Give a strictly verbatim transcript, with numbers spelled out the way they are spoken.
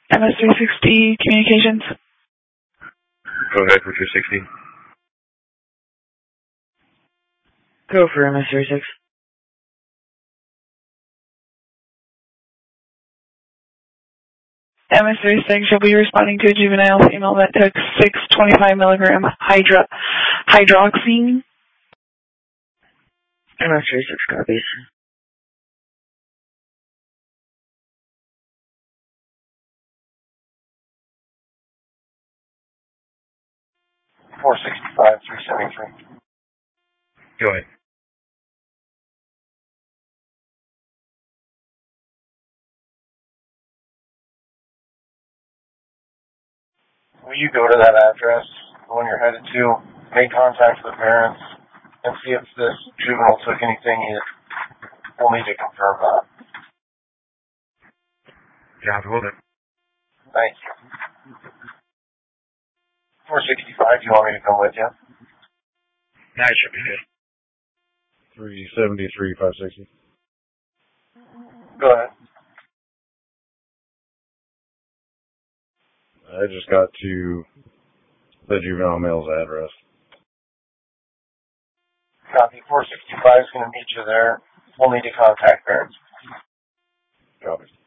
M S three sixty Communications. Go ahead for two sixty. Go for M S three sixty. M S three sixty shall be responding to a juvenile female that took six twenty-five milligram hydro hydroxine. M S three sixty copies. four sixty-five, three seventy-three. Go ahead. Will you go to that address when you're headed to, make contact with the parents, and see if this juvenile took anything yet? We'll need to confirm that. Yeah, hold it. Thank you. four sixty-five, do you want me to come with you? Nah, it should be good. three seventy-three, five sixty. Go ahead. I just got to the juvenile male's address. Copy. four sixty-five is going to meet you there. We'll need to contact parents. Copy.